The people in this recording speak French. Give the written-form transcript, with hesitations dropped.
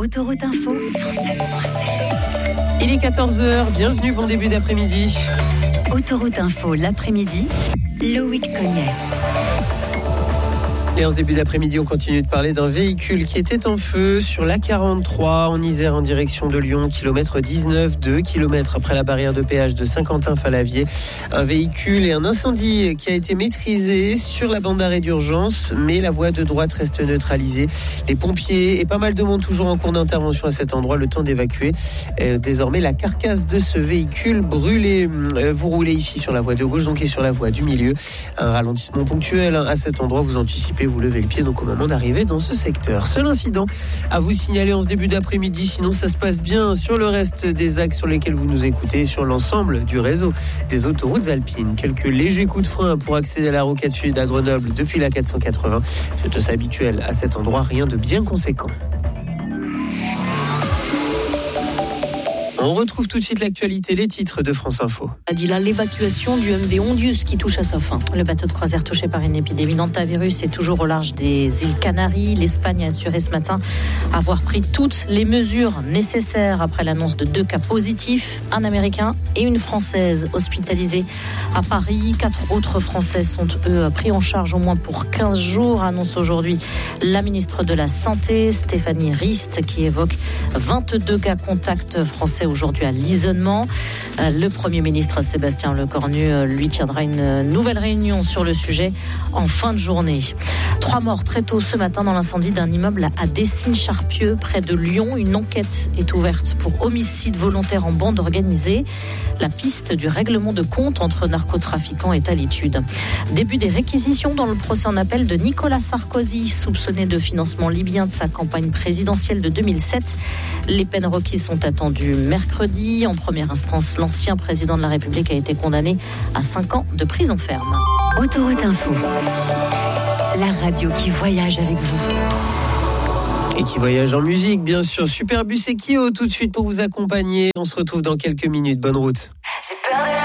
Autoroute Info 107.7. Il est 14h, bienvenue, bon début d'après-midi. Autoroute Info, l'après-midi, Loïc Cognet. Et en ce début d'après-midi, on continue de parler d'un véhicule qui était en feu sur l'A43 en Isère en direction de Lyon, kilomètre 19, 2 km après la barrière de péage de Saint-Quentin-Fallavier. Un véhicule et un incendie qui a été maîtrisé sur la bande d'arrêt d'urgence, mais la voie de droite reste neutralisée. Les pompiers et pas mal de monde toujours en cours d'intervention à cet endroit, le temps d'évacuer désormais la carcasse de ce véhicule brûlé. Vous roulez ici sur la voie de gauche, donc, et sur la voie du milieu. Un ralentissement ponctuel à cet endroit, vous anticipez, vous levez le pied donc au moment d'arriver dans ce secteur. Seul incident à vous signaler en ce début d'après-midi, sinon ça se passe bien sur le reste des axes sur lesquels vous nous écoutez, sur l'ensemble du réseau des autoroutes alpines. Quelques légers coups de frein pour accéder à la rocade sud à Grenoble depuis la 480. C'est aussi habituel à cet endroit, rien de bien conséquent. On retrouve tout de suite l'actualité, les titres de France Info. L'évacuation du MV Ondius qui touche à sa fin. Le bateau de croisière touché par une épidémie d'hantavirus est toujours au large des îles Canaries. L'Espagne a assuré ce matin avoir pris toutes les mesures nécessaires après l'annonce de 2 cas positifs, un Américain et une Française hospitalisés à Paris. 4 autres Français sont, eux, pris en charge au moins pour 15 jours, annonce aujourd'hui la ministre de la Santé, Stéphanie Rist, qui évoque 22 cas contacts français aujourd'hui à l'isolement. Le Premier ministre Sébastien Lecornu lui tiendra une nouvelle réunion sur le sujet en fin de journée. 3 morts très tôt ce matin dans l'incendie d'un immeuble à Dessines-Charpieu près de Lyon. Une enquête est ouverte pour homicide volontaire en bande organisée. La piste du règlement de compte entre narcotrafiquants est à l'étude. Début des réquisitions dans le procès en appel de Nicolas Sarkozy, soupçonné de financement libyen de sa campagne présidentielle de 2007. Les peines requises sont attendues mercredi. En première instance, l'ancien président de la République a été condamné à 5 ans de prison ferme. Autoroute Info, la radio qui voyage avec vous. Et qui voyage en musique, bien sûr. Superbus et Kyo, tout de suite pour vous accompagner. On se retrouve dans quelques minutes. Bonne route.